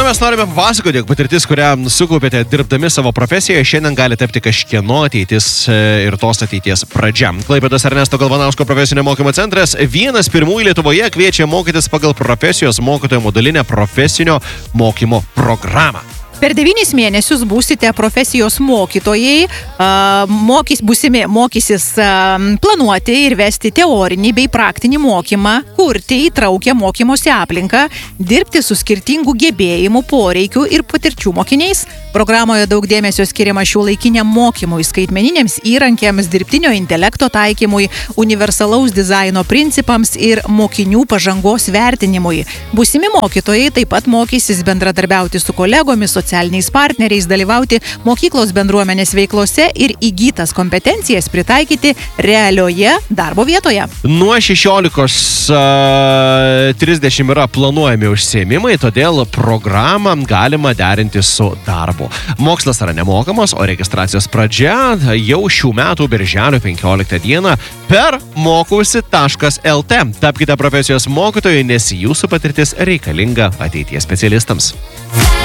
Na, mes norime papasakoti, jog patirtis, kurią sukaupėte dirbdami savo profesijoje, šiandien gali tapti kažkieno ateitis ir tos ateities pradžia. Klaipėdos Ernesto Galvanausko profesinio mokymo centras vienas pirmųjų Lietuvoje kviečia mokytis pagal profesijos mokytojo modulinę profesinio mokymo programą. Per 9 mėnesius būsite profesijos mokytojai, mokysis planuoti ir vesti teorinį bei praktinį mokymą, kurti įtraukę mokymosi aplinką, dirbti su skirtingų gebėjimų, poreikių ir patirčių mokiniais. Programoje daug dėmesio skiriama šiuolaikiniam mokymui, skaitmeniniams įrankiams, dirbtinio intelekto taikymui, universalaus dizaino principams ir mokinių pažangos vertinimui. Būsimi mokytojai taip pat mokysis bendradarbiauti su kolegomis, socialiniais partneriais, dalyvauti mokyklos bendruomenės veiklose ir įgytas kompetencijas pritaikyti realioje darbo vietoje. Nuo 16:30 yra planuojami užsiėmimai, todėl programą galima derinti su darbu. Mokslas yra nemokamas, o registracijos pradžia jau šių metų birželio 15 dieną per mokusi.lt. Tapkite profesijos mokytojai, nes jūsų patirtis reikalinga ateities specialistams.